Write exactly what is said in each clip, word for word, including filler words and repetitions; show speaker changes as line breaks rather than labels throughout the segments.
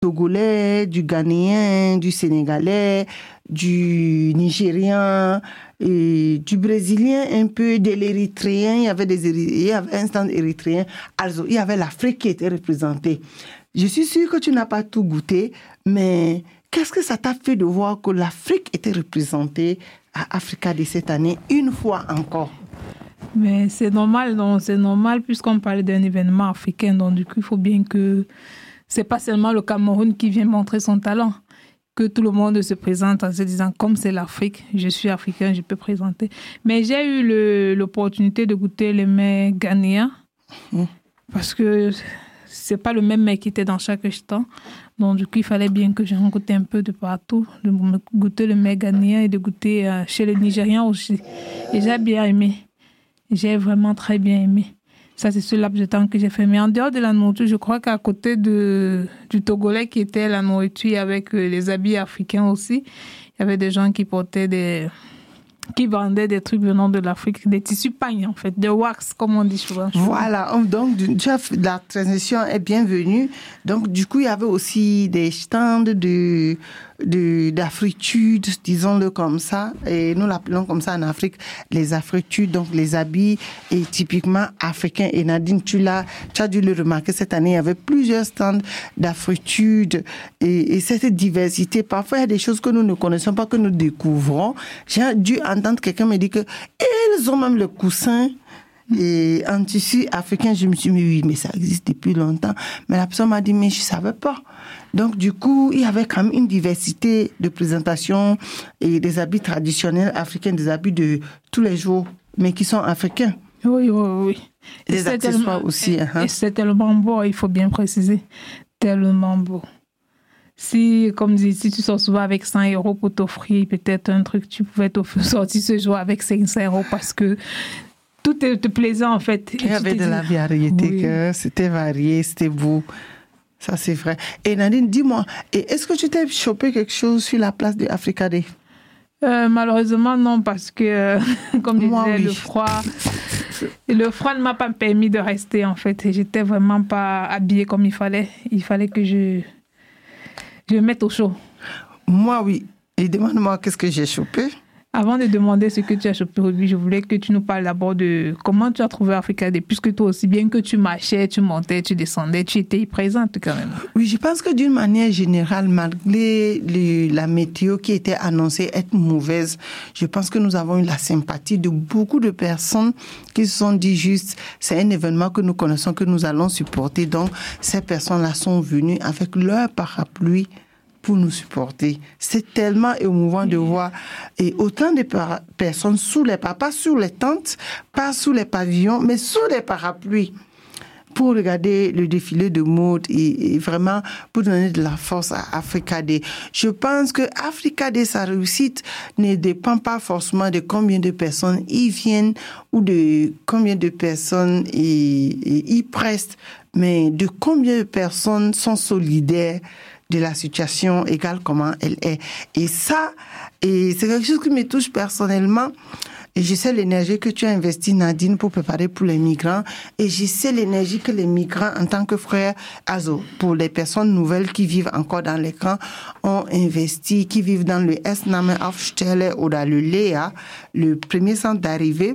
Togolais, du Ghanéen, du Sénégalais, du Nigérien, et du Brésilien un peu, de l'Érythréen. Il y avait des il y avait un stand érythréen. Also, il y avait l'Afrique qui était représentée. Je suis sûre que tu n'as pas tout goûté, mais qu'est-ce que ça t'a fait de voir que l'Afrique était représentée à Africa Day cette année, une fois encore?
Mais c'est normal, non, c'est normal puisqu'on parlait d'un événement africain. Donc, du coup, il faut bien que c'est pas seulement le Cameroun qui vient montrer son talent, que tout le monde se présente en se disant comme c'est l'Afrique, je suis africain, je peux présenter. Mais j'ai eu le, l'opportunité de goûter les mets ghanéens mmh. parce que c'est pas le même mets qui était dans chaque stand. Donc, du coup, il fallait bien que j'en goûte un peu de partout, de goûter le mets ghanéen et de goûter euh, chez les Nigériens aussi. Et j'ai bien aimé. J'ai vraiment très bien aimé. Ça, c'est ce laps de temps que j'ai fait. Mais en dehors de la nourriture, je crois qu'à côté de, du Togolais qui était la nourriture avec les habits africains aussi, il y avait des gens qui portaient des... qui vendaient des trucs venant de l'Afrique, des tissus pagne en fait, des wax comme on dit souvent.
Voilà, donc la transition est bienvenue. Donc du coup, il y avait aussi des stands de, de, d'afritude, disons-le comme ça, et nous l'appelons comme ça en Afrique, les afritudes, donc les habits et typiquement africains. Et Nadine, tu l'as, tu as dû le remarquer cette année, il y avait plusieurs stands d'afritude et, et cette diversité. Parfois, il y a des choses que nous ne connaissons pas, que nous découvrons. J'ai dû entendre quelqu'un me dire que ils ont même le coussin et en tissu africain. Je me suis dit oui, mais ça existe depuis longtemps. Mais la personne m'a dit mais je savais pas. Donc du coup, il y avait quand même une diversité de présentation et des habits traditionnels africains, des habits de tous les jours, mais qui sont africains.
Oui, oui, oui.
Et des accessoires aussi.
Et,
hein.
et c'est tellement beau, il faut bien préciser, tellement beau. Si, comme dit, si tu sors souvent avec cent euros pour t'offrir peut-être un truc, tu pouvais sortir ce jour avec cinq cents euros parce que tout est te plaisant en fait.
Il y avait de la variété, oui. que c'était varié, c'était beau. Ça, c'est vrai. Et Nadine, dis-moi, est-ce que tu t'es chopé quelque chose sur la place de Africa Day?
Euh, malheureusement, non, parce que, euh, comme je
Moi,
disais,
oui.
le froid, le froid ne m'a pas permis de rester, en fait. Et j'étais vraiment pas habillée comme il fallait. Il fallait que je, je me mette au chaud.
Moi, oui. Et demande-moi qu'est-ce que j'ai chopé.
Avant de demander ce que tu as chopé aujourd'hui, je voulais que tu nous parles d'abord de comment tu as trouvé Africa Day, puisque toi aussi, bien que tu marchais, tu montais, tu descendais, tu étais présente quand même.
Oui, je pense que d'une manière générale, malgré le, la météo qui était annoncée être mauvaise, je pense que nous avons eu la sympathie de beaucoup de personnes qui se sont dit juste, c'est un événement que nous connaissons, que nous allons supporter. Donc, ces personnes-là sont venues avec leur parapluie pour nous supporter. C'est tellement émouvant de voir et autant de par- personnes sous les pas, pas sous les tentes, pas sous les pavillons, mais sous les parapluies pour regarder le défilé de mode et, et vraiment pour donner de la force à Africa Day. Je pense que Africa Day, sa réussite ne dépend pas forcément de combien de personnes y viennent ou de combien de personnes y, y, y prestent, mais de combien de personnes sont solidaires de la situation égale comment elle est. Et ça, et c'est quelque chose qui me touche personnellement. Et je sais l'énergie que tu as investie, Nadine, pour préparer pour les migrants. Et je sais l'énergie que les migrants, en tant que frères, also, pour les personnes nouvelles qui vivent encore dans les camps, ont investi, qui vivent dans le Esname-Aufstelle ou dans le Léa, le premier centre d'arrivée,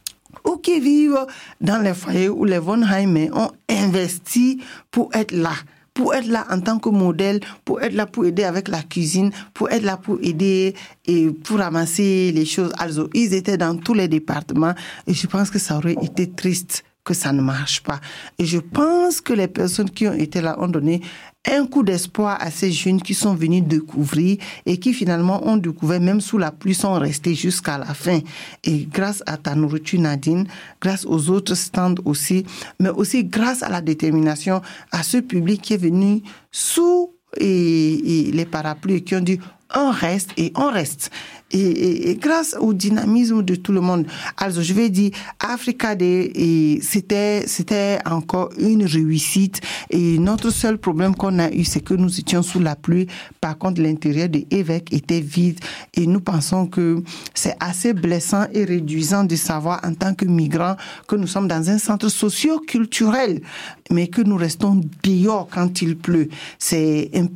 ou qui vivent dans les foyers où les Vonheim ont investi pour être là. Pour être là en tant que modèle, pour être là pour aider avec la cuisine, pour être là pour aider et pour ramasser les choses. Also, ils étaient dans tous les départements et je pense que ça aurait été triste que ça ne marche pas. Et je pense que les personnes qui ont été là ont donné un coup d'espoir à ces jeunes qui sont venus découvrir et qui finalement ont découvert, même sous la pluie, sont restés jusqu'à la fin. Et grâce à ta nourriture, Nadine, grâce aux autres stands aussi, mais aussi grâce à la détermination à ce public qui est venu sous et, et les parapluies et qui ont dit on reste et on reste. Et, et, et grâce au dynamisme de tout le monde. Alors, je vais dire, Africa Day, et c'était, c'était encore une réussite. Et notre seul problème qu'on a eu, c'est que nous étions sous la pluie. Par contre, l'intérieur de Évêque était vide. Et nous pensons que c'est assez blessant et réduisant de savoir, en tant que migrants, que nous sommes dans un centre socio-culturel, mais que nous restons dehors quand il pleut. C'est un